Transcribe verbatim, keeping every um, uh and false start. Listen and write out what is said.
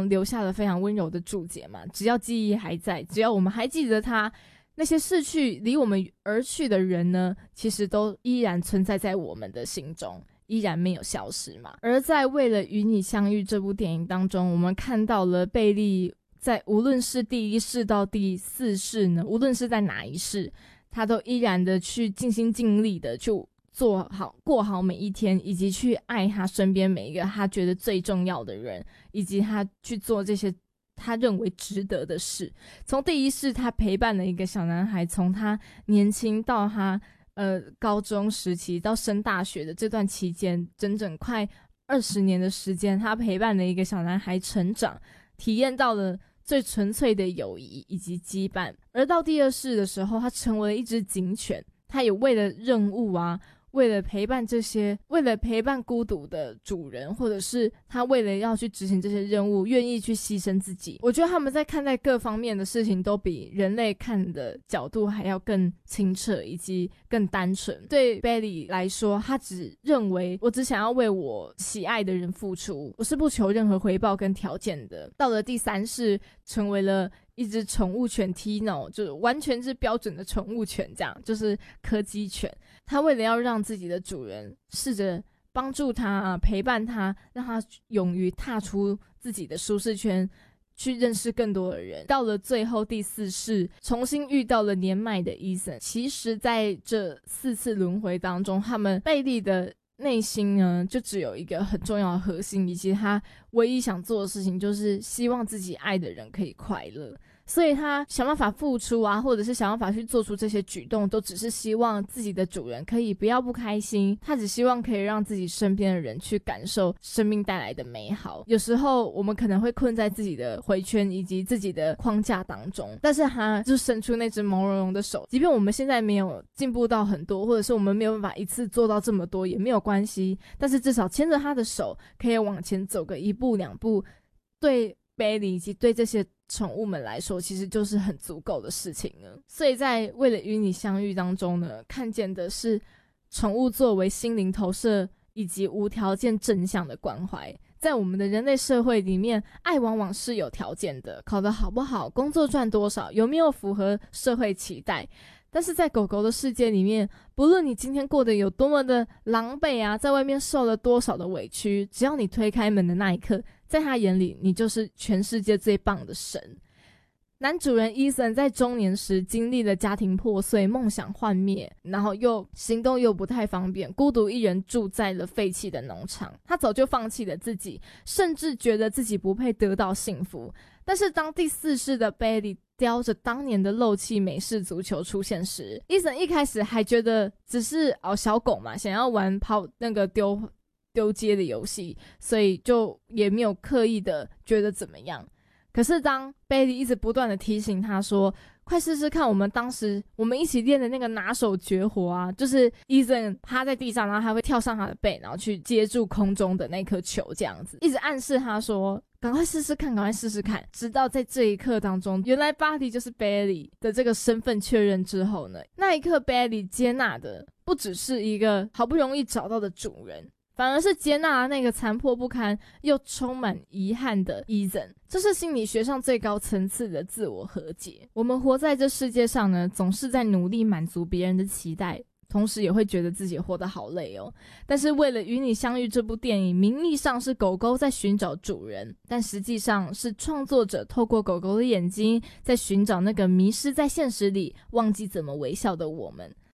上留下了非常温柔的注解嘛，只要记忆还在，只要我们还记得他，那些逝去离我们而去的人呢，其实都依然存在在我们的心中，依然没有消失嘛。而在为了与你相遇这部电影当中，我们看到了贝利在无论是第一世到第四世呢，无论是在哪一世，他都依然的去尽心尽力的去做好过好每一天，以及去爱他身边每一个他觉得最重要的人，以及他去做这些他认为值得的事。从第一世他陪伴了一个小男孩，从他年轻到他呃高中时期到升大学的这段期间，整整快二十年的时间，他陪伴了一个小男孩成长，体验到了最纯粹的友谊以及羁绊。而到第二世的时候，他成为了一只警犬，他也为了任务啊，为了陪伴这些为了陪伴孤独的主人，或者是他为了要去执行这些任务愿意去牺牲自己。我觉得他们在看待各方面的事情都比人类看的角度还要更清澈以及更单纯。对 Bailey 来说，他只认为我只想要为我喜爱的人付出，我是不求任何回报跟条件的。到了第三世，成为了一只宠物犬 Tino， 就是完全是标准的宠物犬，这样就是柯基犬。他为了要让自己的主人试着帮助他、啊、陪伴他，让他勇于踏出自己的舒适圈，去认识更多的人。到了最后第四世，重新遇到了年迈的 Ethan。 其实在这四次轮回当中，他们贝利的内心呢，就只有一个很重要的核心，以及他唯一想做的事情就是希望自己爱的人可以快乐。所以他想办法付出啊，或者是想办法去做出这些举动，都只是希望自己的主人可以不要不开心，他只希望可以让自己身边的人去感受生命带来的美好。有时候我们可能会困在自己的回圈以及自己的框架当中，但是他就伸出那只毛茸茸的手，即便我们现在没有进步到很多，或者是我们没有办法一次做到这么多也没有关系，但是至少牵着他的手可以往前走个一步两步，对Bailey以及对这些宠物们来说其实就是很足够的事情了。所以在为了与你相遇当中呢，看见的是宠物作为心灵投射以及无条件正向的关怀。在我们的人类社会里面，爱往往是有条件的，考得好不好，工作赚多少，有没有符合社会期待。但是在狗狗的世界里面，不论你今天过得有多么的狼狈啊，在外面受了多少的委屈，只要你推开门的那一刻，在他眼里你就是全世界最棒的神。男主人 Ethan 在中年时经历了家庭破碎，梦想幻灭，然后又行动又不太方便，孤独一人住在了废弃的农场。他早就放弃了自己，甚至觉得自己不配得到幸福。但是当第四世的 Bailey 叼着当年的漏气美式足球出现时， Ethan 一开始还觉得只是哦小狗嘛，想要玩抛那个丢丢接的游戏，所以就也没有刻意的觉得怎么样。可是当 Bailey 一直不断的提醒他说，快试试看我们当时我们一起练的那个拿手绝活啊，就是 Ethan 趴在地上，然后他会跳上他的背，然后去接住空中的那颗球，这样子一直暗示他说赶快试试看赶快试试看。直到在这一刻当中，原来 Buddy 就是 Bailey 的这个身份确认之后呢，那一刻 Bailey 接纳的不只是一个好不容易找到的主人，反而是接纳了那个残破不堪又充满遗憾的 Ethan。 这是心理学上最高层次的自我和解。我们活在这世界上呢，总是在努力满足别人的期待，同时也会觉得自己活得好累哦。但是为了与你相遇这部电影，名义上是狗狗在寻找主人，但实际上是创作者透过狗狗的眼睛在寻找那个迷失在现实里忘记怎么微笑的我们。